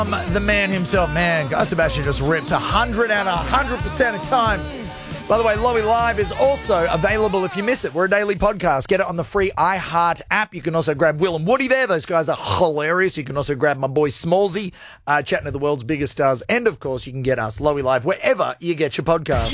The man himself, man, Guy Sebastian just rips 100 out of 100% of times. By the way, Lowy Live is also available if you miss it. We're a daily podcast. Get it on the free iHeart app. You can also grab Will and Woody there. Those guys are hilarious. You can also grab my boy Smallsy, chatting to the world's biggest stars. And, of course, you can get us, Lowy Live, wherever you get your podcast.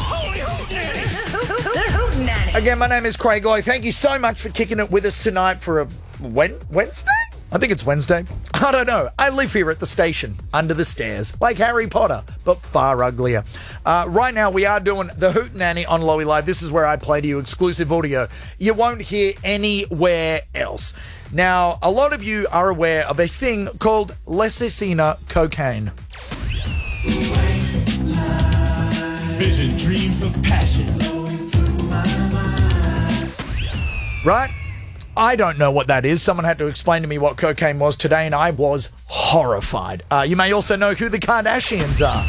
Again, my name is Craig Lowe. Thank you so much for kicking it with us tonight for a Wednesday? I think it's Wednesday. I don't know. I live here at the station, under the stairs, like Harry Potter, but far uglier. Right now, we are doing the Hootenanny on Lowy Live. This is where I play to you exclusive audio you won't hear anywhere else. Now, a lot of you are aware of a thing called Lesicina cocaine. Vision, dreams of passion. Right? I don't know what that is. Someone had to explain to me what cocaine was today, and I was horrified. You may also know who the Kardashians are.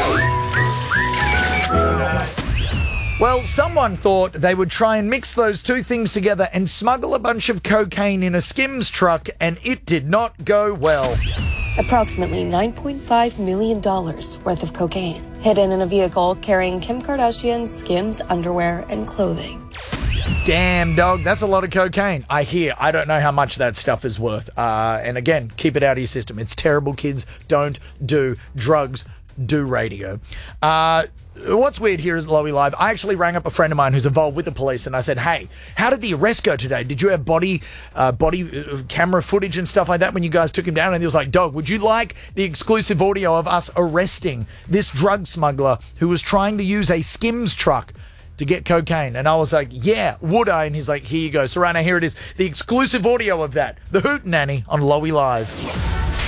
Well, someone thought they would try and mix those two things together and smuggle a bunch of cocaine in a Skims truck, and it did not go well. Approximately $9.5 million worth of cocaine hidden in a vehicle carrying Kim Kardashian's Skims underwear and clothing. Damn, dog, that's a lot of cocaine. I hear. I don't know how much that stuff is worth. And again, keep it out of your system. It's terrible, kids. Don't do drugs. Do radio. What's weird here is Lowy Live. I actually rang up a friend of mine who's involved with the police, and I said, hey, how did the arrest go today? Did you have body camera footage and stuff like that when you guys took him down? And he was like, dog, would you like the exclusive audio of us arresting this drug smuggler who was trying to use a Skims truck to get cocaine? And I was like, yeah, would I? And he's like, here you go. So right now, here it is. The exclusive audio of that. The Hootenanny on Lowy Live.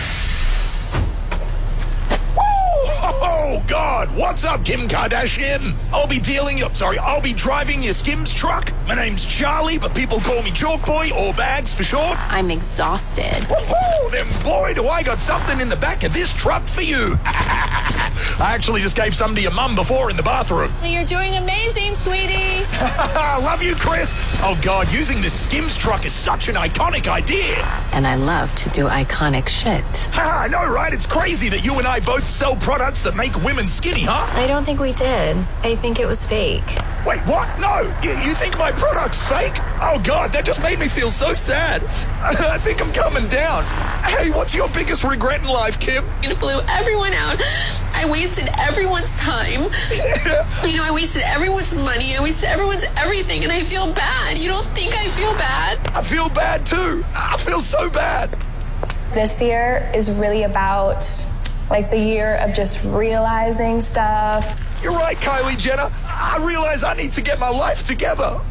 Oh, God. What's up, Kim Kardashian? I'll be driving your Skims truck. My name's Charlie, but people call me Chalk Boy or Bags for short. I'm exhausted. Woohoo! Then boy, do I got something in the back of this truck for you. I actually just gave some to your mum before in the bathroom. You're doing amazing, sweetie. Love you, Chris. Oh, God, using this Skims truck is such an iconic idea. And I love to do iconic shit. I know, right? It's crazy that you and I both sell products that make women skinny, huh? I don't think we did. I think it was fake. Wait, what? No, you think my product's fake? Oh, God, that just made me feel so sad. I think I'm coming down. Hey, what's your biggest regret in life, Kim? It blew everyone out. I wasted everyone's time. I wasted everyone's money. I wasted everyone's everything, and I feel bad. You don't think I feel bad? I feel bad, too. I feel so bad. This year is really about, the year of just realizing stuff. You're right, Kylie Jenner. I realize I need to get my life together.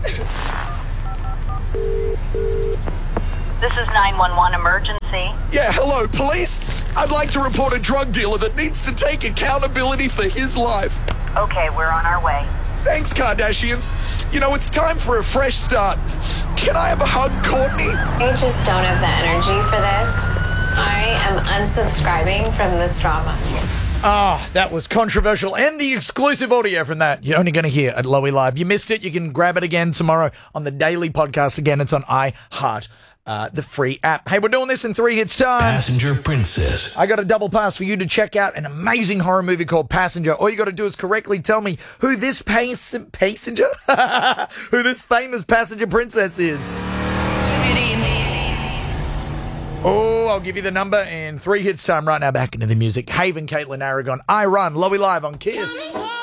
This is 911 emergency. Yeah, hello, police. I'd like to report a drug dealer that needs to take accountability for his life. Okay, we're on our way. Thanks, Kardashians. It's time for a fresh start. Can I have a hug, Courtney? I just don't have the energy for this. I am unsubscribing from this drama. That was controversial. And the exclusive audio from that, you're only going to hear at Lowy Live. You missed it, you can grab it again tomorrow on the daily podcast. Again, it's on iHeart, the free app. Hey, we're doing this in 3 hits time. Passenger Princess. I got a double pass for you to check out an amazing horror movie called Passenger. All you got to do is correctly tell me who this passenger, who this famous passenger princess is. Oh, I'll give you the number in 3 hits time right now. Back into the music. Haven, Caitlin Aragon, I Run, Lowy Live on Kiss.